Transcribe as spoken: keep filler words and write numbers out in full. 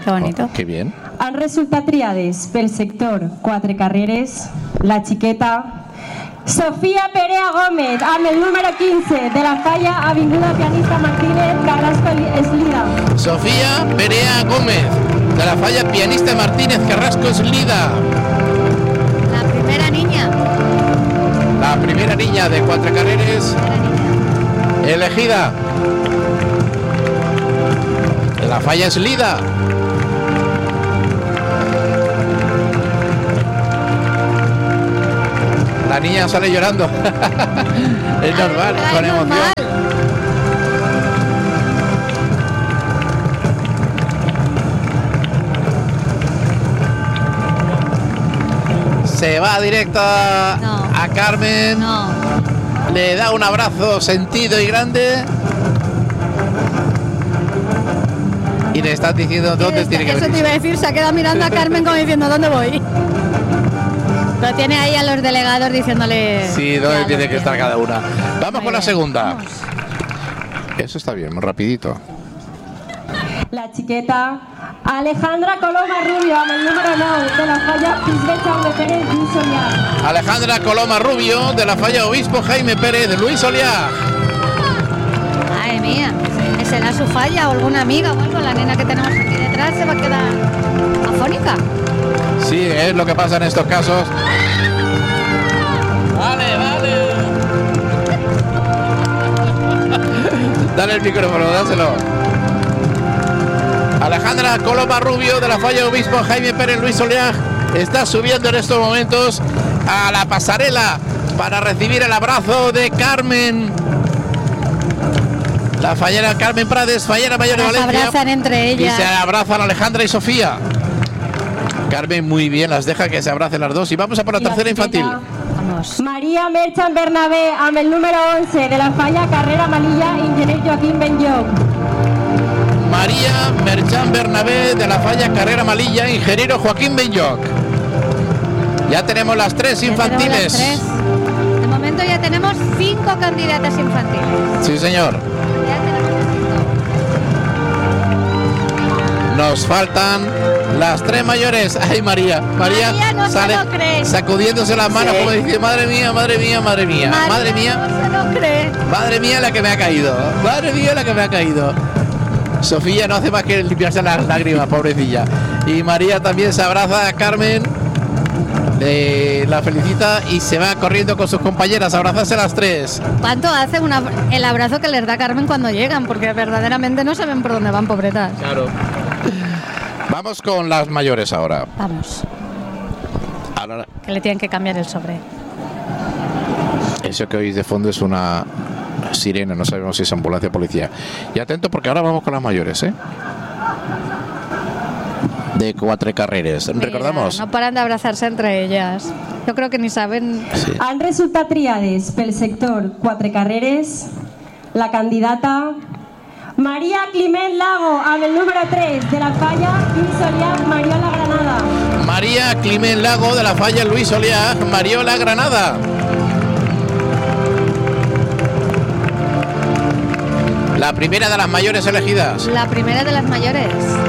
Qué bonito. Oh, qué bien. Han resultat triades pel sector quatre carreres la xiqueta Sofía Perea Gómez, amb el número quince de la Falla, Avinguda Pianista Martínez, Carrasco Eslida. Sofía Perea Gómez, de la Falla Pianista Martínez, Carrasco Eslida. La primera niña. La primera niña de cuatro carreras elegida. De la Falla Eslida. La niña sale llorando. Es normal, Ay, con es emoción. normal. Se va directo a, No. a Carmen. No. Le da un abrazo sentido y grande. Y le estás diciendo dónde tiene que Eso te venir. iba a decir, se ha quedado mirando a Carmen como diciendo, ¿dónde voy? Lo tiene ahí a los delegados diciéndole... Sí, dónde ya, tiene lo que estar tiene. cada una. Vamos Muy con la bien, segunda. vamos. Eso está bien, muy rapidito. La xiqueta Alejandra Coloma Rubio, amb el número nueve de la Falla, Bisbe Jaume Pérez, Lluís Olià. Alejandra Coloma Rubio, de la Falla Obispo Jaime Pérez, de Luis Oliá. Madre mía, ¿será su falla o alguna amiga o algo? La nena que tenemos aquí detrás se va a quedar afónica. Sí, es lo que pasa en estos casos. Vale, vale. Dale el micrófono, dáselo. Alejandra Coloma Rubio, de la Falla Obispo Jaime Pérez, Luis Oliá, está subiendo en estos momentos a la pasarela para recibir el abrazo de Carmen. La fallera Carmen Prades, fallera mayor de Las Valencia. abrazan entre Y ellas. se abrazan Alejandra y Sofía. Carmen muy bien, las deja que se abracen las dos. Y vamos a por la I la tercera xiqueta infantil. Vamos. María Merchan Bernabé, amb el número once de la Falla, Carrera Malilla, Ingenier Joaquín Benlloc. María Merchan Bernabé, de la Falla Carrera Malilla, ingeniero Joaquín Benlloc. Ya tenemos las tres Ya tenemos infantiles. las tres. De momento ya tenemos cinco candidatas infantiles. Sí, señor. Ya tenemos cinco. Nos faltan las tres mayores. Ay, María. María, María no se sale lo cree. sacudiéndose las manos como dice, madre mía, madre mía, madre mía. María Madre mía, no se lo cree. madre mía la que me ha caído. Madre mía la que me ha caído. Sofía no hace más que limpiarse las lágrimas, pobrecilla. Y María también se abraza a Carmen, le- la felicita y se va corriendo con sus compañeras a abrazarse las tres. ¿Cuánto hace una- el abrazo que les da Carmen cuando llegan? Porque verdaderamente no saben por dónde van, pobretas. Claro. Vamos con las mayores ahora. Vamos, Ahora, que le tienen que cambiar el sobre. eso que oís de fondo es una sirena, no sabemos si es ambulancia o policía. Y atento porque ahora vamos con las mayores, ¿eh? De cuatro carreras. Mira, Recordamos. no paran de abrazarse entre ellas. Yo creo que ni saben... Sí. Han resultat triades pel sector quatre carreres la candidata María Climent Lago, amb el número tres de la Falla, Lluís Olià, Mariola Granada. María Climent Lago, de la Falla Luis Oliá, Mariola Granada. La primera de las mayores elegidas. La primera de las mayores.